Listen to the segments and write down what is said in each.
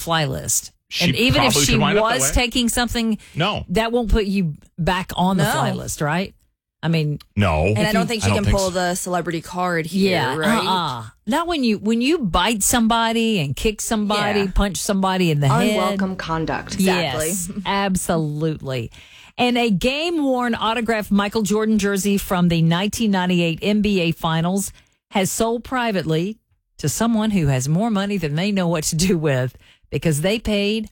no-fly list. She and even if probably she could wind up that was way. taking something, No. that won't put you back on the fly list, right? I mean, No. And I don't think she can pull so. the celebrity card here, right? Not when you bite somebody and kick somebody, punch somebody in the head. Unwelcome conduct. Exactly. Yes, absolutely. And a game-worn autographed Michael Jordan jersey from the 1998 NBA Finals has sold privately to someone who has more money than they know what to do with because they paid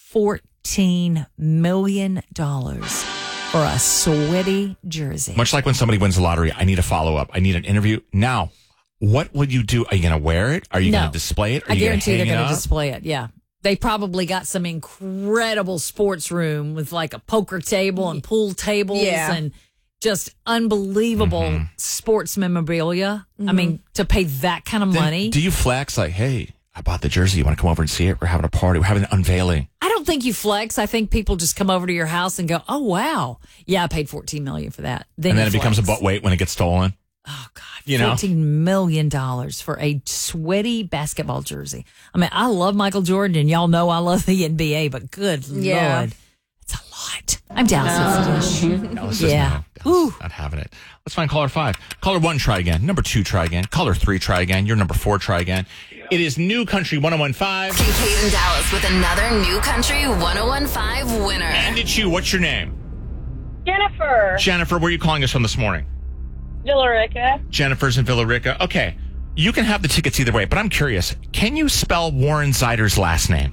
$14 million for a sweaty jersey. Much like when somebody wins the lottery, I need a follow-up. I need an interview. Now, what would you do? Are you going to wear it? Are you going to display it? Are I you guarantee they're going going to display it, yeah. They probably got some incredible sports room with like a poker table and pool tables and just unbelievable sports memorabilia. I mean, to pay that kind of money. Do you flex like, hey, I bought the jersey. You want to come over and see it? We're having a party. We're having an unveiling. I don't think you flex. I think people just come over to your house and go, oh, wow. Yeah, I paid $14 million for that. And then it becomes a butt weight when it gets stolen. Oh, God. $14 million for a sweaty basketball jersey. I mean, I love Michael Jordan, and y'all know I love the NBA, but good Lord. It's a lot. I'm Dallas. Dallas is not having it. Let's find caller 5. Caller 1, try again. Number 2, try again. Caller 3, try again. You're number 4, try again. It is New Country 1015. Kincaid and Dallas with another New Country 1015 winner. And it's you. What's your name? Jennifer. Jennifer, where are you calling us from this morning? Villa Rica. Jennifer's in Villa Rica. Okay. You can have the tickets either way, but I'm curious. Can you spell Warren Zeider's last name?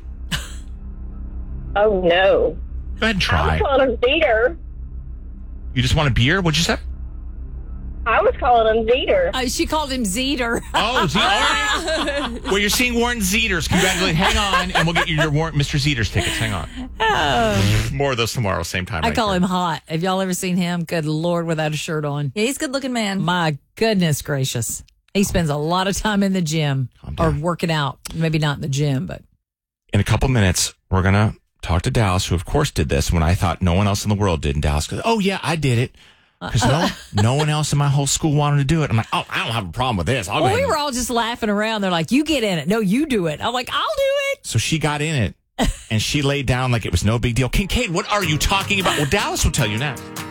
Oh, no. Go ahead and I try. was calling him Zeter. You just want a beer? What'd you say? I was calling him Zeter. She called him Zeter. Oh, Zeter. All right. Well, you're seeing Warren Zeter's. Congratulations. Hang on, and we'll get you your Mr. Zeter's tickets. Hang on. More of those tomorrow, same time. I call him hot. Have y'all ever seen him? Good Lord, without a shirt on. Yeah, he's a good-looking man. My goodness gracious. He spends a lot of time in the gym or working out. Maybe not in the gym, but. In a couple minutes, we're going to talk to Dallas, who, of course, did this when I thought no one else in the world did. And Dallas goes, oh, yeah, I did it. Because no one else in my whole school wanted to do it. I'm like, oh, I don't have a problem with this. Well, we were all just laughing around. They're like, you get in it. No, you do it. I'm like, I'll do it. So she got in it, and she laid down like it was no big deal. Kincaid, what are you talking about? Well, Dallas will tell you next.